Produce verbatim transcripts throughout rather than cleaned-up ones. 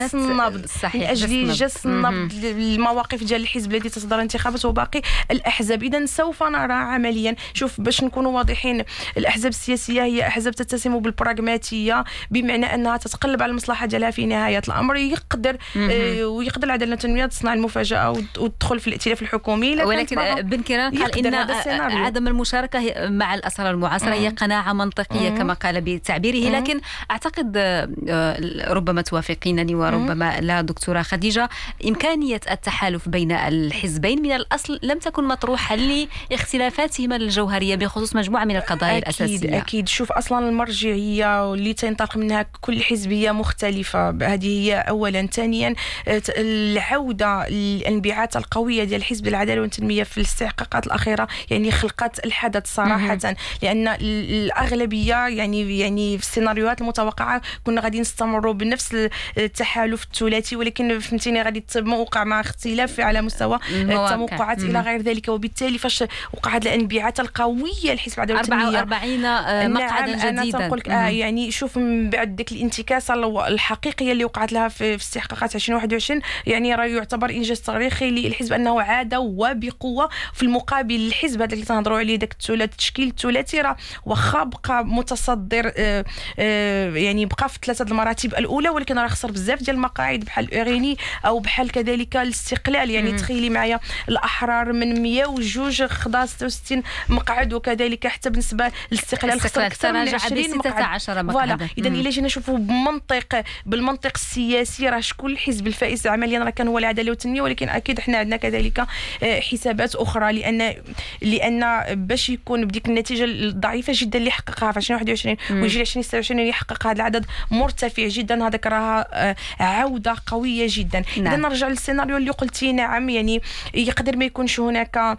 النبض من اجل جس النبض المواقف ديال الحزب الذي تصدر انتخابات وباقي الاحزاب. اذا سوف نرى عمليا، شوف باش نكونوا واضحين، الاحزاب السياسيه هي احزاب تتسم بالبراغماتيه، بمعنى انها تتقلب على المصلحه ديالها في نهايه الامر. يقدر آه ويقدر العداله التنميه تصنع المفاجاه وتدخل في الائتلاف الحكومي، ولكن بن كيران قال ان عدم المشاركه مع الاسرى المعاصره هي قناعه منطقيه مم. كما قال بتعبيره. مم. لكن اعتقد ربما توافقينني وربما لا دكتورة خديجة، إمكانية التحالف بين الحزبين من الأصل لم تكن مطروحة لاختلافاتهما الجوهرية بخصوص مجموعة من القضايا أكيد الأساسية. أكيد. شوف أصلا المرجعية اللي تنطلق منها كل حزبية مختلفة، هذه هي أولا. ثانيا العودة الانبعاث القوية ديال حزب العدالة والتنمية في الاستحقاقات الأخيرة يعني خلقت الحدث صراحة، لأن الأغلبية يعني يعني في السيناريوهات المتوقعة كنا غادي نستمروا بنفس التحالف الثلاثي، ولكن فهمتيني غادي موقع مع اختلاف على مستوى التوقعات الى غير ذلك. وبالتالي فاش وقع هذه الانبعاثات القويه لحزب العداله والتنميه أربعة وأربعين مقعدا نعم جديدا، انا تنقول لك آه يعني شوف من بعد ديك الانتكاسه الحقيقيه اللي وقعت لها في استحقاقات ألفين وواحد وعشرين، يعني راه يعتبر انجاز تاريخي للحزب انه عاد وبقوه. في المقابل الحزب هذا اللي تنهضروا عليه داك الثلاث التشكيل الثلاثي راه واخا بقى متصدر آه آه يعني بقى في ثلاثه المراتب الاولى، ولكن راه خسر بزاف ديال المقاعد بحال الاغيني او بحال كذلك الاستقلال. يعني تخيلي معايا الاحرار من مية وجوج خدا ستة وستين مقعد، وكذلك حتى بالنسبه للاستقلال خسر اكثر من عشرين مقعد. فوالا اذا الا جينا نشوفوا بمنطق بالمنطق السياسي راه شكون الحزب الفائز عمليا راه كان هو العداله والتنميه، ولكن اكيد احنا عندنا كذلك حسابات اخرى، لان لان باش يكون بديك النتيجه الضعيفه جدا اللي حققها في ألفين وواحد وعشرين ويجي ألفين وستة وعشرين اللي يحقق هذا العدد مرتفع جدا، هذاك راه عوده قويه جدا. نعم. اذا نرجع للسيناريو اللي قلتي، نعم يعني يقدر ما يكونش هناك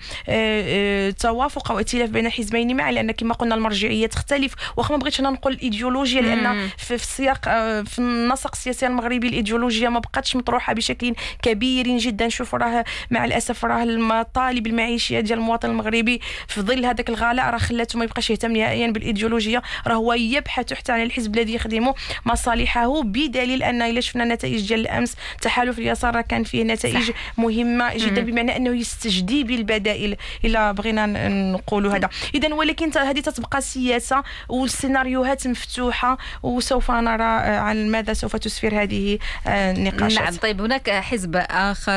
توافق او ائتلاف بين الحزبين معا، لان كما قلنا المرجعيه تختلف. واخا ما بغيتش انا نقول الايديولوجيا، لان في السياق في النسق السياسي المغربي الايديولوجيا ما بقاتش مطروحه بشكل كبير جدا. شوف راه مع الاسف راه المطالب المعيشيه ديال المواطن المغربي في ظل هذاك الغلاء راه خلاته ما يبقاش يهتم نهائيا بالايديولوجيا، راه هو يبحث حتى عن الحزب الذي يخدم مصالحه. بدليل ان الا شفنا النتائج ديال الامس تحالف اليسار كان فيه نتائج صح. مهمه جدا، بمعنى انه يستجدي بالبدائل الا بغينا نقولوا هذا. اذا ولكن هذه تتبقى سياسه والسيناريوهات مفتوحه، وسوف نرى عن ماذا سوف تسفر هذه النقاشات. نعم. طيب هناك حزب اخر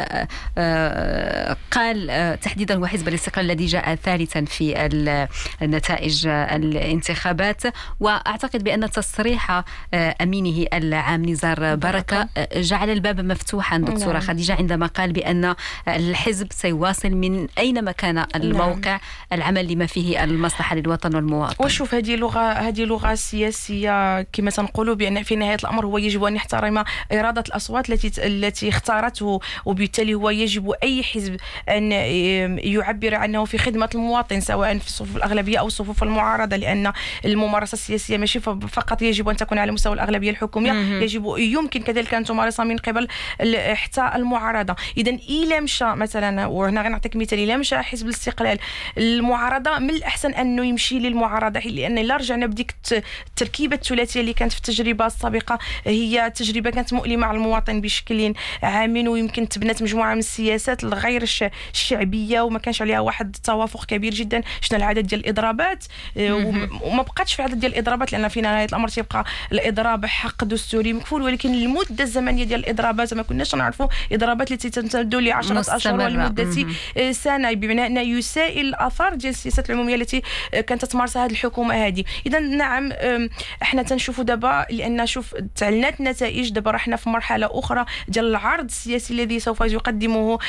قال تحديدا هو حزب الاستقلال الذي جاء ثالثا في النتائج الانتخابات، واعتقد بان تصريح امينه العام نزار بركه جعل الباب مفتوحا دكتورة نعم. خديجة عندما قال بأن الحزب سيواصل من أينما كان الموقع نعم. العمل لما فيه المصلحة للوطن والمواطن. وشوف هذه لغة هذه لغة سياسية كما تنقولوا، بأن في نهاية الأمر هو يجب أن يحترم إرادة الأصوات التي التي اختارته، وبالتالي هو يجب أي حزب أن يعبر عنه في خدمة المواطن سواء في صفوف الأغلبية أو صفوف المعارضة، لأن الممارسة السياسية ماشي فقط يجب أن تكون على مستوى الأغلبية الحكومية، مم. يجب يمكن كذلك أن تمارس من قبل حتى المعارضه. اذا الى مشى مثلا، وهنا غنعطيك مثال، الى مشى حزب الاستقلال المعارضه، من الاحسن انه يمشي للمعارضه، لان الا رجعنا بديك التركيبه الثلاثيه اللي كانت في التجربه السابقه هي تجربه كانت مؤلمه على المواطن بشكل عام، ويمكن تبنت مجموعه من السياسات الغير الشعبيه وما كانش عليها واحد التوافق كبير جدا. شفنا العدد ديال الاضرابات وما بقاتش في عدد ديال الاضرابات، لان في نهايه الامر تيبقى الاضراب حق دستوري مكفول، ولكن المده الزمنيه ديال الاضرابات ما كناش نعرفوا اضرابات التي تمتد لعشرة اشهر ولمده سنه، بمعنى انه يسائل الاثار ديال السياسات العموميه التي كانت تمارسها هذه الحكومه هذه. اذا نعم احنا تنشوفوا دابا، لان شوف تعلنات النتائج دابا رحنا في مرحله اخرى ديال العرض السياسي الذي سوف يقدمه